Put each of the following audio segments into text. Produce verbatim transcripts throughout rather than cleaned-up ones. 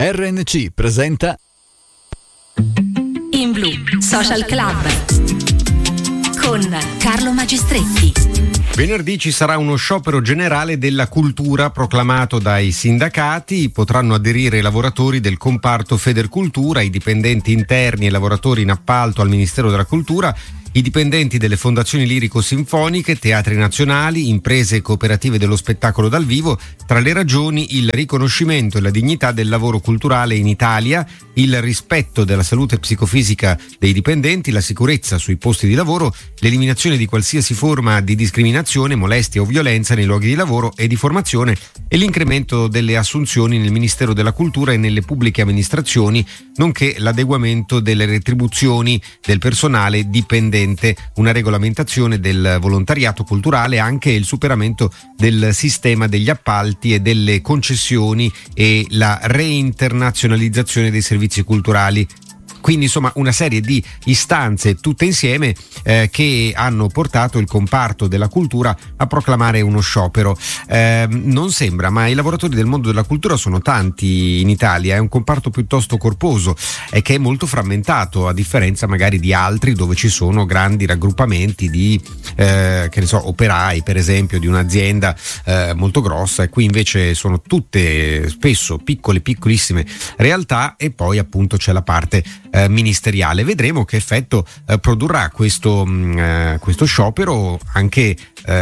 R N C presenta In Blu Social Club con Carlo Magistretti. Venerdì ci sarà uno sciopero generale della cultura proclamato dai sindacati. Potranno aderire i lavoratori del comparto Federcultura, i dipendenti interni e lavoratori in appalto al Ministero della Cultura, i dipendenti delle fondazioni lirico-sinfoniche, teatri nazionali, imprese e cooperative dello spettacolo dal vivo. Tra le ragioni il riconoscimento e la dignità del lavoro culturale in Italia, il rispetto della salute psicofisica dei dipendenti, la sicurezza sui posti di lavoro, l'eliminazione di qualsiasi forma di discriminazione, molestia o violenza nei luoghi di lavoro e di formazione e l'incremento delle assunzioni nel Ministero della Cultura e nelle pubbliche amministrazioni, nonché l'adeguamento delle retribuzioni del personale dipendente, una regolamentazione del volontariato culturale, anche il superamento del sistema degli appalti e delle concessioni e la reinternazionalizzazione dei servizi culturali. Quindi insomma una serie di istanze tutte insieme eh, che hanno portato il comparto della cultura a proclamare uno sciopero. Eh, non sembra, ma i lavoratori del mondo della cultura sono tanti in Italia, è un comparto piuttosto corposo e che è molto frammentato, a differenza magari di altri dove ci sono grandi raggruppamenti di eh, che ne so, operai per esempio di un'azienda eh, molto grossa, e qui invece sono tutte spesso piccole piccolissime realtà, e poi appunto c'è la parte Eh, ministeriale. Vedremo che effetto eh, produrrà questo, mh, eh, questo sciopero, anche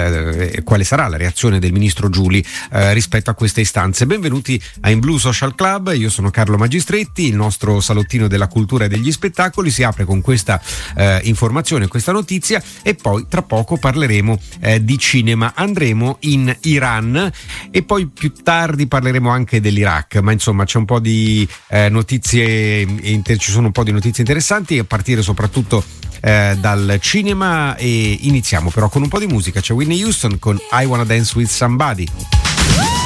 eh, quale sarà la reazione del ministro Giuli eh, rispetto a queste istanze. Benvenuti a In Blu Social Club, io sono Carlo Magistretti. Il nostro salottino della cultura e degli spettacoli si apre con questa eh, informazione, questa notizia, e poi tra poco parleremo eh, di cinema. Andremo in Iran e poi più tardi parleremo anche dell'Iraq, ma insomma c'è un po' di eh, notizie, inter- ci sono un po' di notizie interessanti, a partire soprattutto eh, dal cinema, e iniziamo però con un po' di musica. C'è Whitney Houston con I Wanna Dance With Somebody.